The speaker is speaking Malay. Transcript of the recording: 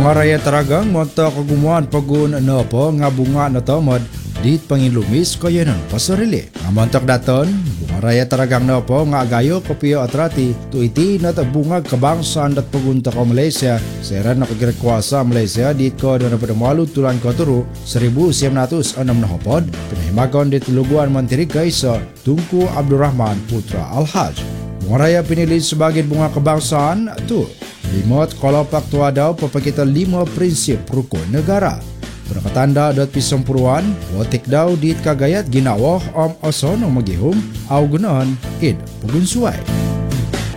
Bunga raya Taragang monta kagumuan pagun na po nga bunga na tomod dit pangilumis kayanan pasarili. Nga montak daton, bunga raya Taragang na po nga agayo kopio atrati tuiti na bungag kabangsan dat pagunta ko Malaysia sera nakagrekwasa Malaysia dit ko na napadamalud tulan ko turu 1906 na hopod pinahimagon dit luguan mantirikay sa Tunku Abdurrahman Putra Al-Haj. Bunga raya pinili sebagai bunga kebangsaan tu limot kalapak tua daw papakita 5 prinsip rukun negara. Pernakatanda dat pisampuruan, watik daw dit kagayat ginawah om oson o magihum, au gunahan id pagunsuay.